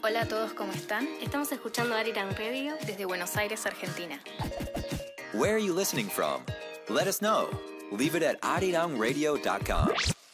Hola a todos, ¿cómo están? Estamos escuchando Arirang Radio desde Buenos Aires, Argentina. Where are you listening from? Let us know. Leave it at arirangradio.com.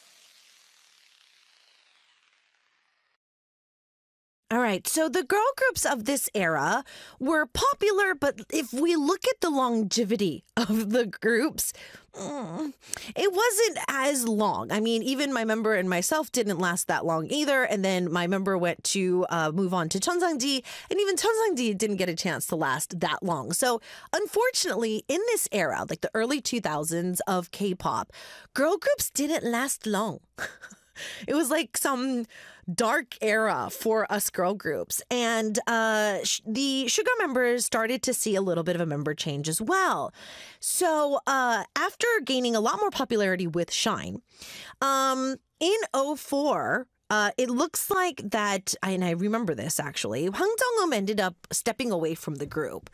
All right, so the girl groups of this era were popular, but if we look at the longevity of the groups, it wasn't as long. I mean, even my member and myself didn't last that long either. And then my member went to move on to Cheonsangji, and even Cheonsangji didn't get a chance to last that long. So unfortunately, in this era, like the early 2000s of K-pop, girl groups didn't last long. It was like some dark era for us girl groups. And the Suga members started to see a little bit of a member change as well. So after gaining a lot more popularity with SHINE, in '04, it looks like that, and I remember this actually, Hwang Jung-eum ended up stepping away from the group.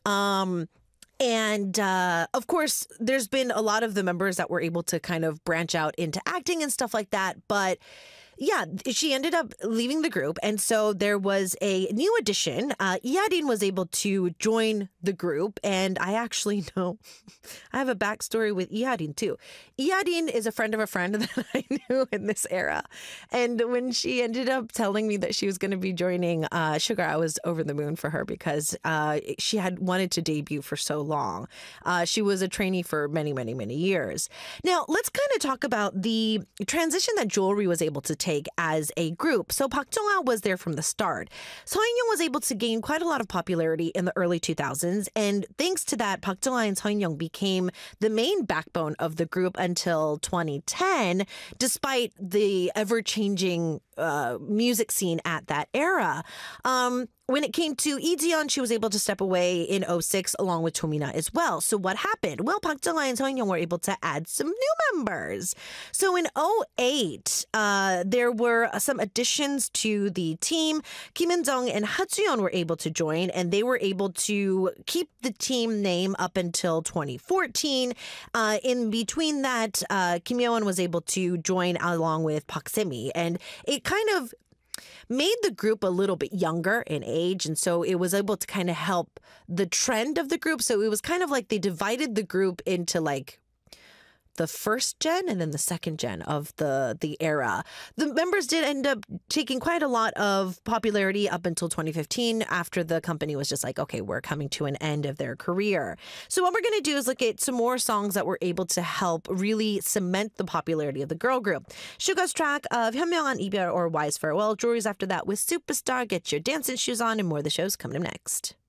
And of course, there's been a lot of the members that were able to kind of branch out into acting and stuff like that. But yeah, she ended up leaving the group. And so there was a new addition. Iadin was able to join the group. And I actually know, I have a backstory with Iadin too. Iadin is a friend of a friend that I knew in this era. And when she ended up telling me that she was going to be joining Suga, I was over the moon for her because she had wanted to debut for so long. She was a trainee for many, many, many years. Now, let's kind of talk about the transition that Jewelry was able to take as a group. So Park Jung-ah was there from the start. Seo In-young was able to gain quite a lot of popularity in the early 2000s, and thanks to that, Park Jung-ah and Seo In-young became the main backbone of the group until 2010, despite the ever-changing music scene at that era. When it came to Lee Ji-yeon, she was able to step away in '06 along with Tomina as well. So what happened? Well, Park Jung-ah and Seo In-young were able to add some new members. So in '08, there were some additions to the team. Kim In-jung and Ha Ju-yeon were able to join, and they were able to keep the team name up until 2014. In between that, Kim Yeon was able to join along with Park Se-mi, and it kind of made the group a little bit younger in age. And so it was able to kind of help the trend of the group. So it was kind of like they divided the group into like the first gen and then the second gen of the era. The members did end up taking quite a lot of popularity up until 2015 after the company was just like, okay, we're coming to an end of their career. So what we're going to do is look at some more songs that were able to help really cement the popularity of the girl group. Suga's track of 현명한 이별 or Wise Farewell. Jewelry's after that with Superstar. Get your dancing shoes on, and more of the show's coming up next.